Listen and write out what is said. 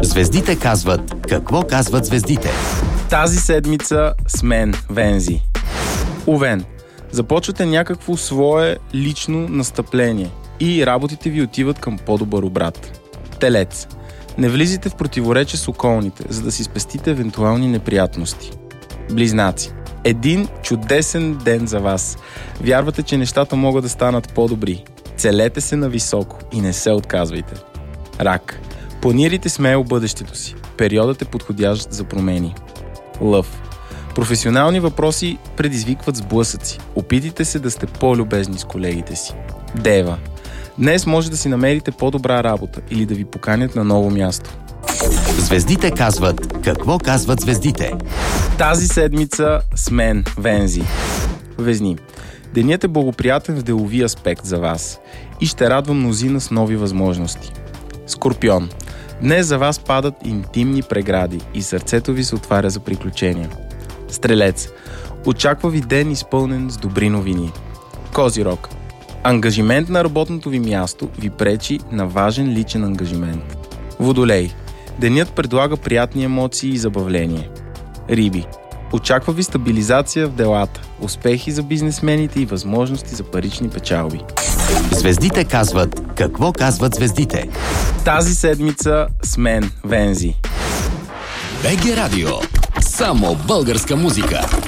Звездите казват какво казват звездите. Тази седмица с мен, Вензи. Овен, започвате някакво свое лично настъпление и работите ви отиват към по-добър обрат. Телец, не влизайте в противоречие с околните, за да си спестите евентуални неприятности. Близнаци, един чудесен ден за вас. Вярвате, че нещата могат да станат по-добри. Целете се на високо и не се отказвайте. Рак, планирайте смело бъдещето си. Периодът е подходящ за промени. Лъв, професионални въпроси предизвикват сблъсъци. Опитайте се да сте по-любезни с колегите си. Дева, днес може да си намерите по-добра работа или да ви поканят на ново място. Звездите казват какво казват звездите. Тази седмица с мен, Вензи. Везни, денят е благоприятен в делови аспект за вас и ще радва мнозина с нови възможности. Скорпион, днес за вас падат интимни прегради и сърцето ви се отваря за приключения. Стрелец, очаква ви ден изпълнен с добри новини. Козирог, ангажимент на работното ви място ви пречи на важен личен ангажимент. Водолей, денят предлага приятни емоции и забавление. Риби, очаква ви стабилизация в делата, успехи за бизнесмените и възможности за парични печалби. Звездите казват какво казват звездите. Тази седмица с мен, Вензи. БГ Радио. Само българска музика.